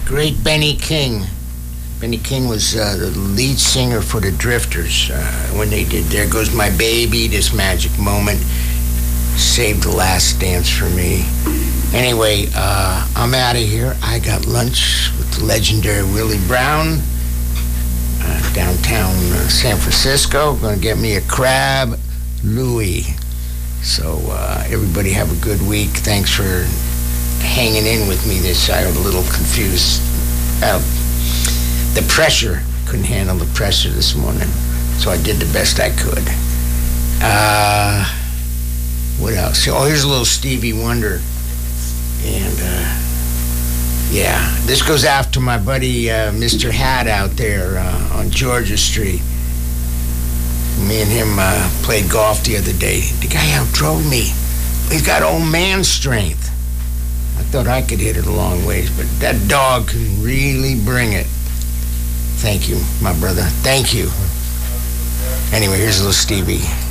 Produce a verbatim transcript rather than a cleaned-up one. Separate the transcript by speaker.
Speaker 1: great Benny King. Benny King was uh, the lead singer for the Drifters uh, when they did There Goes My Baby, This Magic Moment. Saved the last dance for me. Anyway, uh, I'm out of here. I got lunch with the legendary Willie Brown, uh, downtown uh, San Francisco. Gonna get me a crab Louis. So uh, everybody have a good week. Thanks for hanging in with me this. I was a little confused. Uh, the pressure, couldn't handle the pressure this morning, so I did the best I could. Uh, what else? Oh, here's a little Stevie Wonder. And, uh, yeah, this goes out to my buddy uh, Mister Hat out there uh, on Georgia Street. Me and him uh, played golf the other day. The guy outdrove me. He's got old man strength. I thought I could hit it a long ways, but that dog can really bring it. Thank you, my brother. Thank you. Anyway, here's a little Stevie.